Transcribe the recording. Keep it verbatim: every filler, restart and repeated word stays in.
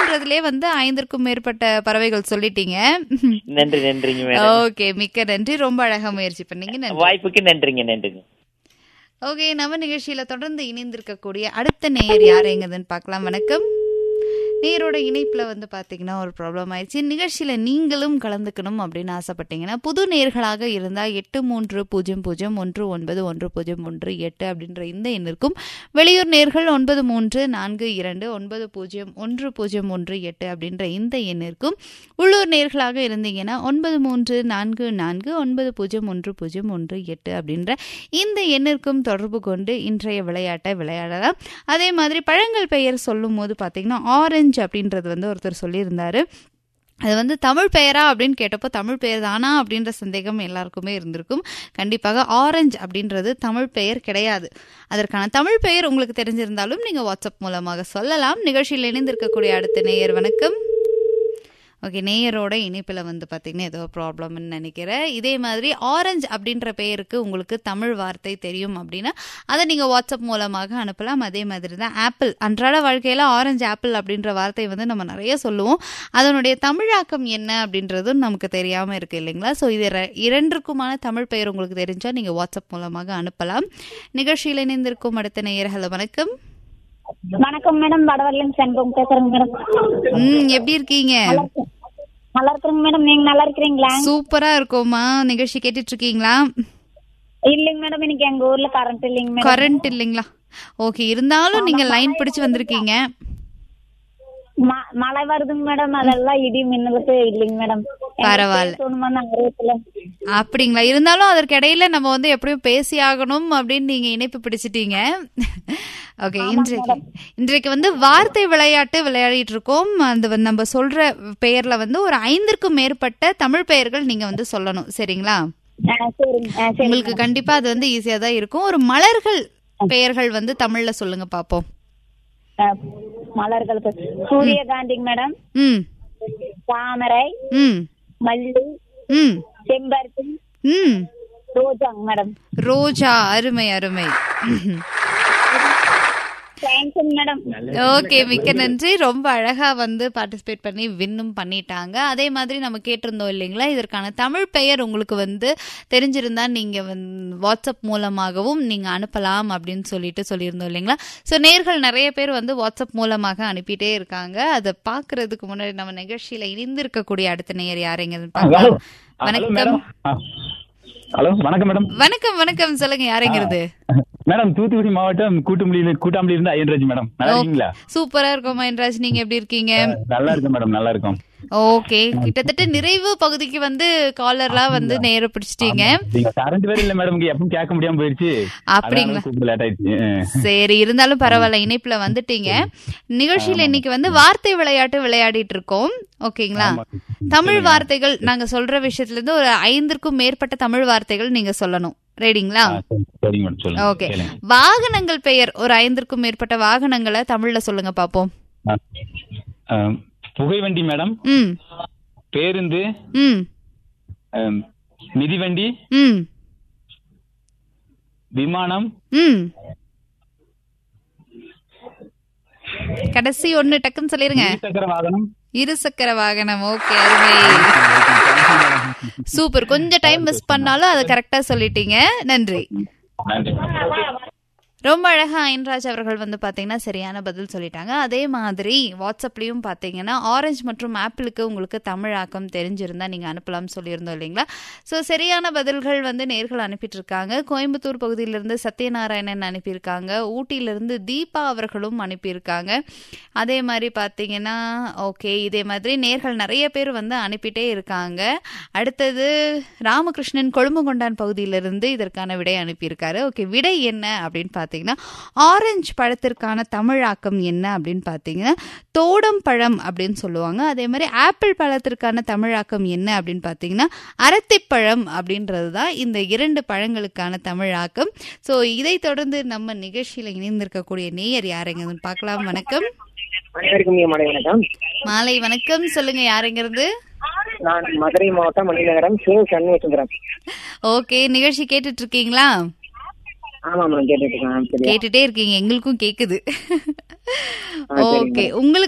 ஆறுன்றதுலயே வந்து ஐந்திற்கும் மேற்பட்ட பறவைகள் சொல்லிட்டீங்க. நன்றி நன்றிங்க மேடம். ஓகே, மிக்க நன்றி. ரொம்ப அழகா முயற்சி பண்ணீங்க. நன்றி. வாய்ப்புக்கு நன்றிங்க நன்றிங்க. ஓகே, நம்ம நிகழ்ச்சியில தொடர்ந்து இணைந்திருக்கக்கூடிய அடுத்த நேயர் யார் எங்கதுன்னு பார்க்கலாம். வணக்கம். நேரோட இணைப்புல வந்து பாத்தீங்கன்னா ஒரு ப்ராப்ளம் ஆயிடுச்சு. நிகழ்ச்சியில நீங்களும் கலந்துக்கணும் அப்படின்னு ஆசைப்பட்டீங்கன்னா புது நேர்களாக இருந்தா எட்டு மூன்று பூஜ்ஜியம் பூஜ்ஜியம் ஒன்று ஒன்பது ஒன்று பூஜ்ஜியம் ஒன்று எட்டு அப்படின்ற இந்த எண்ணிற்கும், வெளியூர் நேர்கள் ஒன்பது மூன்று நான்கு இரண்டு ஒன்பது பூஜ்ஜியம் ஒன்று பூஜ்ஜியம் ஒன்று எட்டு அப்படின்ற இந்த எண்ணிற்கும், உள்ளூர் நேர்களாக இருந்தீங்கன்னா ஒன்பது மூன்று நான்கு நான்கு ஒன்பது பூஜ்ஜியம் ஒன்று பூஜ்ஜியம் ஒன்று எட்டு அப்படின்ற இந்த எண்ணிற்கும் தொடர்பு கொண்டு இன்றைய விளையாட்டை விளையாடலாம். அதே மாதிரி பழங்கள் பெயர் சொல்லும் போது பாத்தீங்கன்னா ஆரஞ்சு அப்படின்றது வந்து ஒருத்தர் சொல்லியிருந்தாரு. அது வந்து தமிழ் பெயரா அப்படின்னு கேட்டப்போ தமிழ் பெயர் தானா அப்படின்ற சந்தேகம் எல்லாருக்குமே இருந்திருக்கும். கண்டிப்பாக ஆரஞ்சு அப்படின்றது தமிழ் பெயர் கிடையாது. அதற்கான தமிழ் பெயர் உங்களுக்கு தெரிஞ்சிருந்தாலும் நீங்க வாட்ஸ்அப் மூலமாக சொல்லலாம். நிகழ்ச்சியில் இணைந்திருக்கக்கூடிய அடுத்த நேயர் வணக்கம். ஓகே, நேயரோட இணைப்பில் வந்து பார்த்தீங்கன்னா ஏதோ ப்ராப்ளம்னு நினைக்கிறேன். இதே மாதிரி ஆரஞ்சு அப்படின்ற பெயருக்கு உங்களுக்கு தமிழ் வார்த்தை தெரியும் அப்படின்னா அதை நீங்கள் வாட்ஸ்அப் மூலமாக அனுப்பலாம். அதே மாதிரி தான் ஆப்பிள், அன்றாட வாழ்க்கையில் ஆரஞ்சு ஆப்பிள் அப்படின்ற வார்த்தை வந்து நம்ம நிறைய சொல்லுவோம். அதனுடைய தமிழாக்கம் என்ன அப்படின்றதும் நமக்கு தெரியாமல் இருக்குது இல்லைங்களா? ஸோ இது இரண்டுக்குமான தமிழ் பெயர் உங்களுக்கு தெரிஞ்சால் நீங்கள் வாட்ஸ்அப் மூலமாக அனுப்பலாம். நிகழ்ச்சியில் இணைந்திருக்கும் அடுத்த நேயர். ஹலோ, வணக்கம். வணக்கம் மேடம், வடவள்ளம் செண்பகம் பேசுறேங்க மேடம். ம் எப்படி இருக்கீங்க? நல்லா இருக்கிறேங்க மேடம், நீங்க நல்லா இருக்கிறீங்களா? சூப்பரா இருக்கோமா. நிகழ்ச்சி கேட்டுட்டு இருக்கீங்களா? இல்லைங்க மேடம், இன்னைக்கு எங்க ஊர்ல கரண்ட் இல்லைங்க மேடம். கரண்ட் இல்லைங்களா? ஓகே, இருந்தாலும் நீங்க லைன் பிடிச்சு வந்திருக்கீங்க. மழை வருதுங்க மேடம், அதெல்லாம் இடி மின்னலுக்கு இல்லைங்க மேடம். பரவாயில்ல. அப்படிங்களா? இருந்தாலும் அதற்கு இடையில நம்ம வந்து எப்படியும் பேசி ஆகணும் அப்படின்னு நீங்க இணைப்பு பிடிச்சிட்டீங்க. ஓகே, இன்றைக்கு இன்றைக்கு வந்து வார்த்தை விளையாட்டு விளையாடிட்டு இருக்கோம். அந்த நம்ம சொல்ற பெயர்ல வந்து ஒரு ஐந்திற்கும் மேற்பட்ட தமிழ் பெயர்கள் நீங்க வந்து சொல்லணும். சரிங்களா? உங்களுக்கு கண்டிப்பா அது வந்து ஈஸியா தான் இருக்கும். ஒரு மலர்கள் பெயர்கள் வந்து தமிழ்ல சொல்லுங்க பாப்போம். மலர்களுக்கு சூரியகாந்தி மேடம், ம் தாமரை, ம் மல்லி, ம் செம்பருத்தி, ம் ரோஜா மேடம். ரோஜா, அருமை அருமை. ஓகே, மிக்க நன்றி. ரொம்ப அழகா வந்து பார்ட்டிசிபேட் பண்ணி வின்னும் பண்ணிட்டாங்க. அதே மாதிரி நம்ம கேட்டிருந்தோம் இல்லைங்களா, இதற்கான தமிழ் பெயர் உங்களுக்கு வந்து தெரிஞ்சிருந்தா நீங்க வாட்ஸ்அப் மூலமாகவும் நீங்க அனுப்பலாம் அப்படின்னு சொல்லிட்டு சொல்லியிருந்தோம் இல்லைங்களா? ஸோ நேர்கள் நிறைய பேர் வந்து வாட்ஸ்அப் மூலமாக அனுப்பிட்டே இருக்காங்க. அதை பாக்குறதுக்கு முன்னாடி நம்ம நிகழ்ச்சியில இணைந்து இருக்கக்கூடிய அடுத்த நேயர் யாருங்கன்னு பார்க்கலாம். வணக்கம். ஹலோ, வணக்கம் மேடம். வணக்கம் வணக்கம், சொல்லுங்க யாருங்கிறது? மேடம், தூத்துக்குடி மாவட்டம் கூட்டும்புலி கூட்டாம்புலி இருந்து ஐயன்ராஜ் மேடம். நல்லா இருக்கீங்களா? சூப்பரா இருக்கும் ஐயன்ராஜ், நீங்க எப்படி இருக்கீங்க? நல்லா இருக்கேன் மேடம், நல்லா இருக்கும். ஓகே, கிட்டத்தட்ட நிறைவு பகுதிக்கு வந்து காலர்லாம் வந்து நேர பிடிச்சிட்டீங்க. கரண்ட் வேற இல்ல மேடம், எப்பவும் கேட்க முடியாம போயிருச்சு. அப்படிங்களா? லேட் ஆயிடுச்சு. சரி, இருந்தாலும் பரவாயில்ல, இணைப்புல வந்துட்டீங்க. நிகழ்ச்சியில இன்னைக்கு வந்து வார்த்தை விளையாட்டு விளையாடிட்டு இருக்கோம். ஓகேங்களா? தமிழ் வார்த்தைகள் நாங்க சொல்ற விஷயத்துல இருந்து ஒரு ஐந்திற்கும் மேற்பட்ட தமிழ் வார்த்தைகள் நீங்க சொல்லணும். ரெடிங்களா? ஓகே, வாகனங்கள் பெயர் ஒரு ஐந்திற்கும் மேற்பட்ட வாகனங்களை தமிழ்ல சொல்லுங்க பாப்போம். புகைவண்டி மேடம், ம் பேருந்து, ம் மிதிவண்டி, ம் விமானம், ம் கடைசி ஒண்ணு டக்குன்னு சொல்லிருங்க. இருசக்கர வாகனம். இருசக்கர வாகனம். ஓகே, அருமை, சூப்பர். கொஞ்சம் டைம் மிஸ் பண்ணாலும் அதை கரெக்டா சொல்லிட்டீங்க. நன்றி. ரொம்ப அழகா ஐயன்ராஜ் அவர்கள் வந்து பாத்தீங்கன்னா சரியான பதில் சொல்லிட்டாங்க. அதே மாதிரி வாட்ஸ்அப்லயும் பாத்தீங்கன்னா ஆரஞ்சு மற்றும் ஆப்பிளுக்கு உங்களுக்கு தமிழாக்கம் தெரிஞ்சிருந்தா நீங்க அனுப்பலாம் சொல்லியிருந்தோம் இல்லைங்களா? ஸோ சரியான பதில்கள் வந்து நேர்கள் அனுப்பிட்டு இருக்காங்க. கோயம்புத்தூர் பகுதியிலிருந்து சத்யநாராயணன் அனுப்பியிருக்காங்க. ஊட்டியிலிருந்து தீபா அவர்களும் அனுப்பியிருக்காங்க. அதே மாதிரி பாத்தீங்கன்னா ஓகே, இதே மாதிரி நேர்கள் நிறைய பேர் வந்து அனுப்பிட்டே இருக்காங்க. அடுத்தது ராமகிருஷ்ணன் கொழும்புகொண்டான் பகுதியிலிருந்து இதற்கான விடை அனுப்பியிருக்காரு. ஓகே, விடை என்ன அப்படின்னு பாத்தீங்கன்னா ஆரஞ்சு பழத்திற்கான தமிழாக்கம் என்ன அப்படின்னு பாத்தீங்கன்னா தோடம் பழம் அப்படின்னு சொல்லுவாங்க. அதே மாதிரி ஆப்பிள் பழத்திற்கான தமிழாக்கம் என்ன அப்படின்னு பாத்தீங்கன்னா அரத்திப்பழம் அப்படின்றதுதான் இந்த இரண்டு பழங்களுக்கான தமிழாக்கம். சோ இதை தொடர்ந்து நம்ம நிகழ்ச்சியில இணைந்திருக்கக்கூடிய நேயர் யாருங்கன்னு பார்க்கலாம். வணக்கம். மாலை வணக்கம், சொல்லுங்க யாருங்கிறது? நான் மதுரை மாவட்டம் மணிநகரம் சண்முகசுந்தரம். ஓகே, நிகழ்ச்சி கேட்டுட்டு இருக்கீங்களா? ஆமா மேம், கேட்டுட்டு இருக்கேன். கேட்டுட்டே இருக்கீங்க, எங்களுக்கும் கேக்குது. ஓகே, உங்களுக்கு